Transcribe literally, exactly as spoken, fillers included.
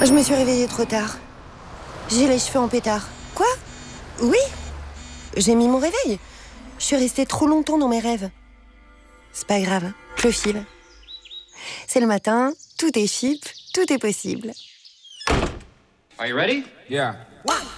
Je me suis réveillée trop tard. J'ai les cheveux en pétard. Quoi? Oui? J'ai mis mon réveil. Je suis restée trop longtemps dans mes rêves. C'est pas grave, je file. C'est le matin, tout est cheap, tout est possible. Are you ready? Yeah. One,